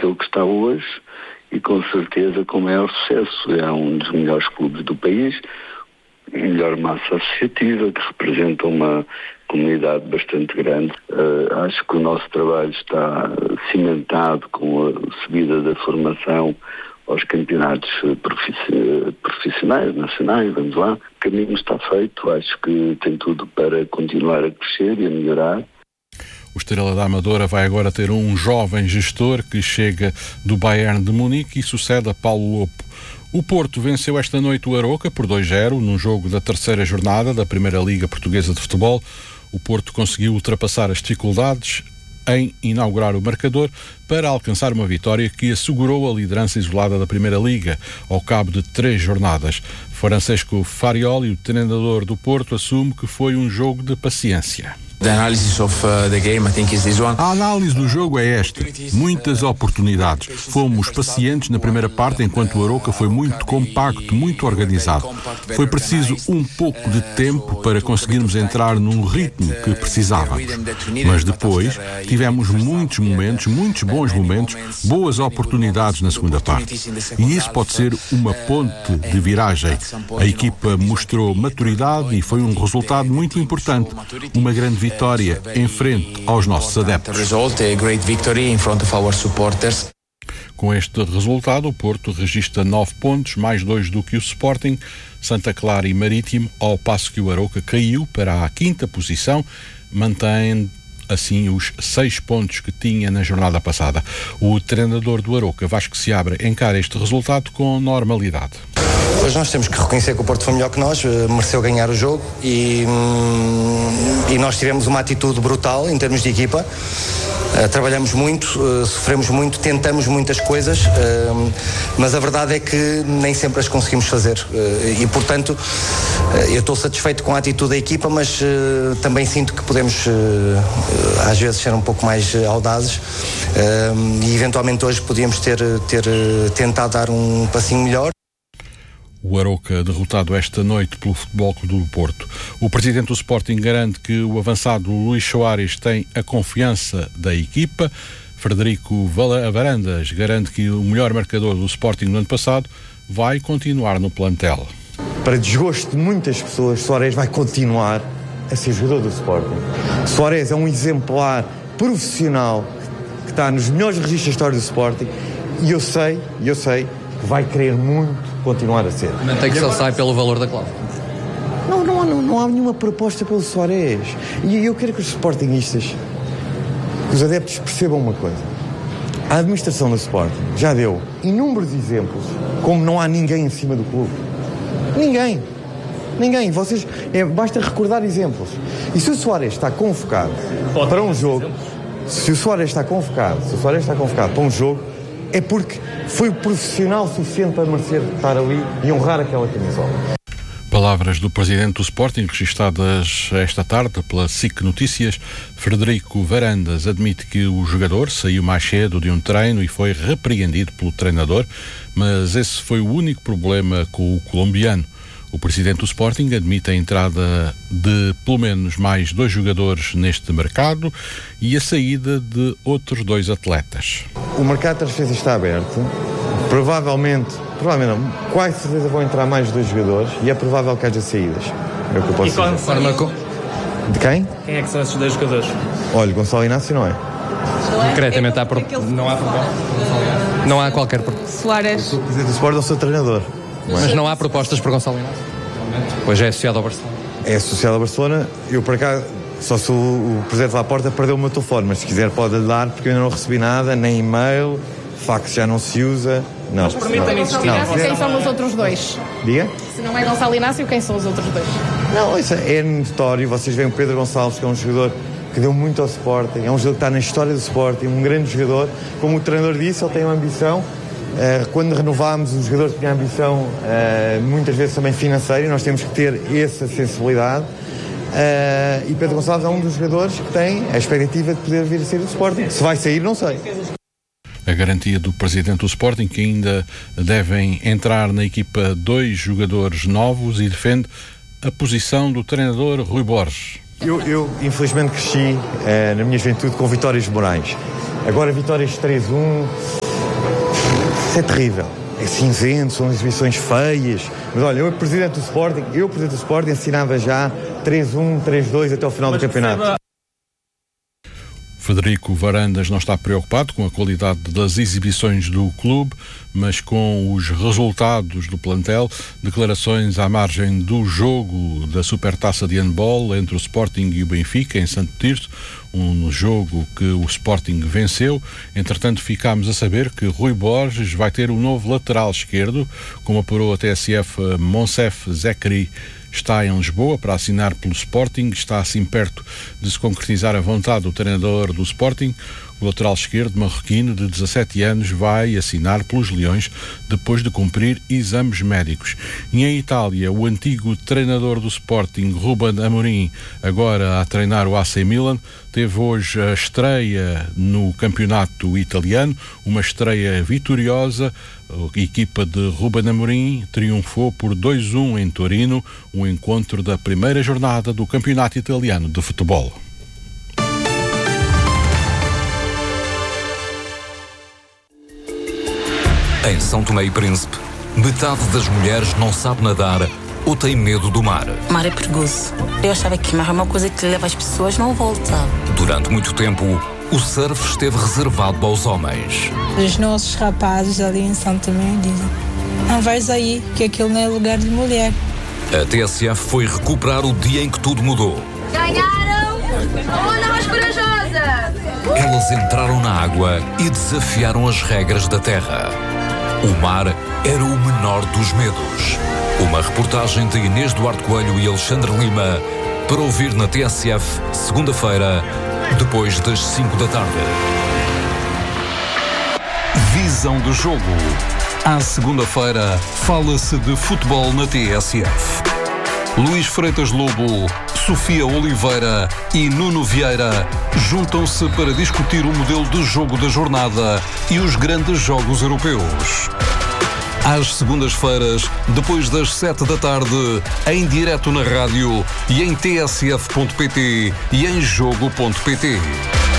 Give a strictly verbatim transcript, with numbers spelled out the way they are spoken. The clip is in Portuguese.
daquele que está hoje e com certeza com maior sucesso. É um dos melhores clubes do país, melhor massa associativa, que representa uma comunidade bastante grande. Uh, acho que o nosso trabalho está cimentado com a subida da formação aos campeonatos profissionais, nacionais, vamos lá. O caminho está feito, acho que tem tudo para continuar a crescer e a melhorar. O Estrela da Amadora vai agora ter um jovem gestor que chega do Bayern de Munique e sucede a Paulo Lopo. O Porto venceu esta noite o Aroca por dois a zero, num jogo da terceira jornada da Primeira Liga Portuguesa de Futebol. O Porto conseguiu ultrapassar as dificuldades em inaugurar o marcador para alcançar uma vitória que assegurou a liderança isolada da Primeira Liga, ao cabo de três jornadas. Francesco Farioli, o treinador do Porto, assume que foi um jogo de paciência. A análise do jogo é esta. Muitas oportunidades. Fomos pacientes na primeira parte, enquanto o Aroca foi muito compacto, muito organizado. Foi preciso um pouco de tempo para conseguirmos entrar num ritmo que precisávamos. Mas depois tivemos muitos momentos, muitos bons momentos, boas oportunidades na segunda parte. E isso pode ser uma ponte de viragem. A equipa mostrou maturidade e foi um resultado muito importante. Uma grande vitória vitória em frente aos nossos adeptos. Com este resultado, o Porto registra nove pontos, mais dois do que o Sporting, Santa Clara e Marítimo, ao passo que o Aroca caiu para a quinta posição, mantém assim os seis pontos que tinha na jornada passada. O treinador do Aroca, Vasco Seabra, encara este resultado com normalidade. Hoje nós temos que reconhecer que o Porto foi melhor que nós, mereceu ganhar o jogo e, e nós tivemos uma atitude brutal em termos de equipa. Uh, trabalhamos muito, uh, sofremos muito, tentamos muitas coisas, uh, mas a verdade é que nem sempre as conseguimos fazer. Uh, e, portanto, uh, eu estou satisfeito com a atitude da equipa, mas uh, também sinto que podemos, uh, uh, às vezes, ser um pouco mais uh, audazes. Uh, e, eventualmente, hoje podíamos ter, ter uh, tentado dar um passinho melhor. O Aroca derrotado esta noite pelo Futebol Clube do Porto. O presidente do Sporting garante que o avançado Luís Soares tem a confiança da equipa. Frederico Varandas garante que o melhor marcador do Sporting no ano passado vai continuar no plantel. Para desgosto de muitas pessoas, Soares vai continuar a ser jogador do Sporting. Soares é um exemplar profissional que está nos melhores registros da história do Sporting e eu sei, eu sei que vai querer muito continuar a ser. Mantém que só sai pelo valor da cláusula. Não, não, não, não há nenhuma proposta pelo Soares. E eu quero que os sportinguistas, que os adeptos percebam uma coisa. A administração do Sporting já deu inúmeros exemplos como não há ninguém acima do clube. Ninguém. Ninguém. Vocês, é, basta recordar exemplos. E se o Soares está convocado Pode para um jogo, se o Soares está convocado, se o Soares está convocado para um jogo, é porque foi profissional suficiente para merecer estar ali e honrar aquela camisola. Palavras do presidente do Sporting, registadas esta tarde pela S I C Notícias. Frederico Varandas admite que o jogador saiu mais cedo de um treino e foi repreendido pelo treinador, mas esse foi o único problema com o colombiano. O presidente do Sporting admite a entrada de pelo menos mais dois jogadores neste mercado e a saída de outros dois atletas. O mercado de transferências está aberto. Provavelmente, provavelmente não, quase certeza vão entrar mais dois jogadores e é provável que haja saídas. É o que eu posso e dizer. Forma com... De quem? Quem é que são esses dois jogadores? Olha, Gonçalo Inácio não é. Concretamente há pro... não há proposta. Não há qualquer proposta. Soares. O presidente do Sporting é o seu treinador. Mas não há propostas para Gonçalo Inácio? Pois é associado ao Barcelona. É associado ao Barcelona. Eu, por acaso, só se o, o presidente da porta perdeu o meu telefone, mas se quiser pode lhe dar, porque eu ainda não recebi nada, nem e-mail, fax já não se usa. Não. Mas permitem Gonçalo Inácio, quem são os outros dois? Diga? Se não é Gonçalo Inácio, quem são os outros dois? Não, isso é notório. Vocês veem o Pedro Gonçalves, que é um jogador que deu muito ao Sporting, é um jogador que está na história do Sporting, um grande jogador. Como o treinador disse, ele tem uma ambição. Uh, quando renovámos, o jogador tinha ambição, uh, muitas vezes também financeira, e nós temos que ter essa sensibilidade. Uh, e Pedro Gonçalves é um dos jogadores que tem a expectativa de poder vir a sair do Sporting. Se vai sair, não sei. A garantia do presidente do Sporting, que ainda devem entrar na equipa dois jogadores novos, e defende a posição do treinador Rui Borges. Eu, eu infelizmente, cresci uh, na minha juventude com vitórias morais. Agora vitórias três a um... Isso é terrível. É cinzento, são exibições feias. Mas olha, eu, presidente do Sporting, eu, presidente do Sporting, assinava já três um, três dois até o final do campeonato. Frederico Varandas não está preocupado com a qualidade das exibições do clube, mas com os resultados do plantel. Declarações à margem do jogo da Supertaça de Handball entre o Sporting e o Benfica, em Santo Tirso, um jogo que o Sporting venceu. Entretanto, ficámos a saber que Rui Borges vai ter um novo lateral esquerdo, como apurou a T S F. Monsef Zekri está em Lisboa para assinar pelo Sporting, está assim perto de se concretizar a vontade do treinador do Sporting. O lateral esquerdo marroquino de dezassete anos vai assinar pelos Leões depois de cumprir exames médicos. E em Itália, o antigo treinador do Sporting, Ruben Amorim, agora a treinar o A C Milan, teve hoje a estreia no campeonato italiano, uma estreia vitoriosa. A equipa de Ruben Amorim triunfou por dois a um em Torino, o encontro da primeira jornada do campeonato italiano de futebol. Em São Tomé e Príncipe, metade das mulheres não sabe nadar ou tem medo do mar. O mar é perigoso. Eu achava que mar é uma coisa que leva as pessoas não volta. Durante muito tempo, o surf esteve reservado aos homens. Os nossos rapazes ali em São Tomé dizem: não vais aí, que aquilo não é lugar de mulher. A T S F foi recuperar o dia em que tudo mudou. Ganharam a onda mais corajosa! Elas entraram na água e desafiaram as regras da terra. O mar era o menor dos medos. Uma reportagem de Inês Duarte Coelho e Alexandre Lima para ouvir na T S F, segunda-feira, depois das cinco da tarde. Visão do jogo. À segunda-feira, fala-se de futebol na T S F. Luís Freitas Lobo, Sofia Oliveira e Nuno Vieira juntam-se para discutir o modelo de jogo da jornada e os grandes jogos europeus. Às segundas-feiras, depois das sete da tarde, em direto na rádio e em t s f ponto p t e em jogo ponto p t.